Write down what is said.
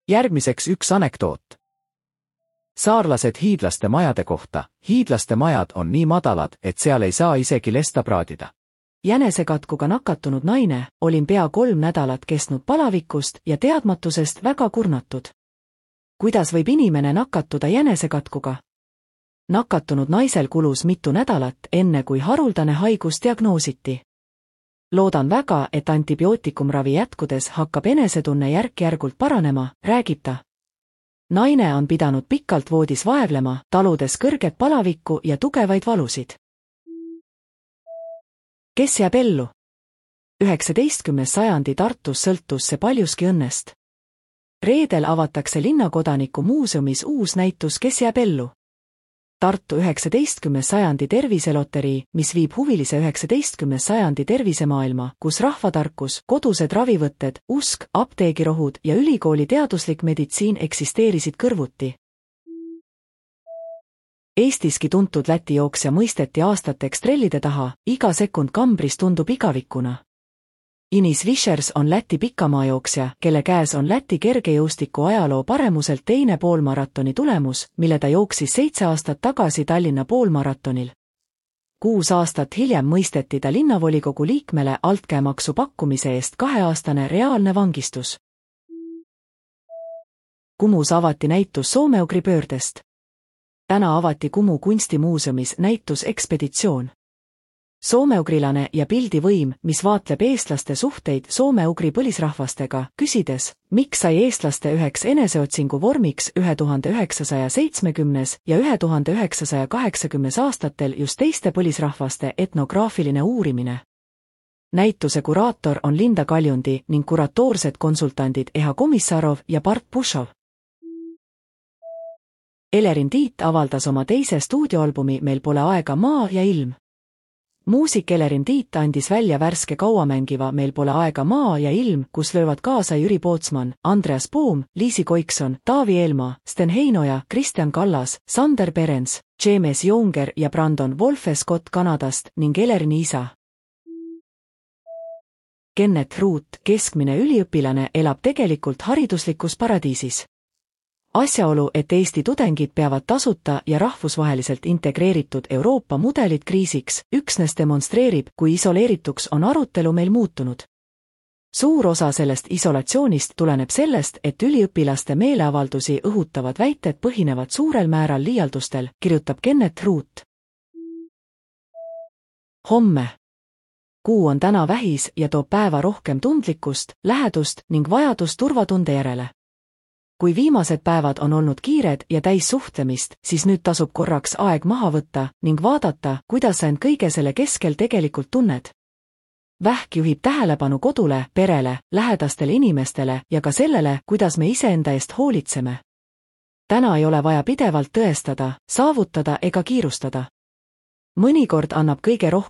Järgmiseks üks anekdoot. Saarlased hiidlaste majade kohta. Hiidlaste majad on nii madalad, et seal ei saa isegi lesta praadida. Jänesekatkuga nakatunud naine, olin pea 3 nädalat kestnud palavikust ja teadmatusest väga kurnatud. Kuidas võib inimene nakatuda jänesekatkuga? Nakatunud naisel kulus mitu nädalat, enne kui haruldane haigus diagnoositi. Loodan väga, et antibiootikumravi jätkudes hakkab enesetunne järk-järgult paranema, räägib ta. Naine on pidanud pikalt voodis vaevlema, taludes kõrget palavikku ja tugevaid valusid. Kes jääb ellu? 19. sajandi Tartus sõltus see paljuski õnnest. Reedel avatakse Linnakodaniku muuseumis uus näitus Kes jääb ellu? Tartu 19. sajandi terviseloterii, mis viib huvilise 19. sajandi tervisemaailma, kus rahvatarkus, kodused ravivõtted, usk, apteegirohud ja ülikooli teaduslik meditsiin eksisteerisid kõrvuti. Eestiski tuntud Läti jooksja mõisteti aastateks trellide taha, iga sekund kambris tundub igavikuna. Ines Vischers on Läti pikamaajooksja, kelle käes on Läti kergejõustiku ajaloo paremuselt teine poolmaratoni tulemus, mille ta jooksis 7 aastat tagasi Tallinna poolmaratonil. 6 aastat hiljem mõisteti ta linnavolikogu liikmele altkäemaksu pakkumise eest 2-aastane reaalne vangistus. Kumus avati näitus Soome-ugri pöördest. Täna avati Kumu kunstimuuseumis näitus Ekspeditsioon. Soome-ugrilane ja pildivõim, mis vaatleb eestlaste suhteid soome-ugri põlisrahvastega, küsides, miks sai eestlaste üheks eneseotsingu vormiks 1970. ja 1980. aastatel just teiste põlisrahvaste etnograafiline uurimine. Näituse kuraator on Linda Kaljundi ning kuratoorsed konsultandid Eha Komissarov ja Bart Pušov. Elerin Tiit avaldas oma teise stuudioalbumi Meil pole aega maa ja ilm. Muusik Elerin Tiit andis välja värske kauamängiva Meil pole aega maa ja ilm, kus löövad kaasa Jüri Pootsman, Andreas Poom, Liisi Koikson, Taavi Eelmaa, Sten Heinoja, Kristjan Kallas, Sander Perens, James Younger ja Brandon Wolfe Scott Kanadast ning Elerini isa. Kenneth Root, keskmine üliõpilane, elab tegelikult hariduslikus paradiisis. Asjaolu, et Eesti tudengid peavad tasuta ja rahvusvaheliselt integreeritud Euroopa mudelit kriisiks, üksnes demonstreerib, kui isoleerituks on arutelu meil muutunud. Suur osa sellest isolatsioonist tuleneb sellest, et üliõpilaste meeleavaldusi õhutavad väited põhinevad suurel määral liialdustel, kirjutab Kenneth Root. Homme. Kuu on täna vähis ja toob päeva rohkem tundlikkust, lähedust ning vajadust turvatunde järele. Kui viimased päevad on olnud kiired ja täis suhtlemist, siis nüüd tasub korraks aeg maha võtta ning vaadata, kuidas sa end kõige selle keskel tegelikult tunned. Vähk juhib tähelepanu kodule, perele, lähedastele inimestele ja ka sellele, kuidas me iseenda eest hoolitseme. Täna ei ole vaja pidevalt tõestada, saavutada ega kiirustada. Mõnikord annab kõige rohkem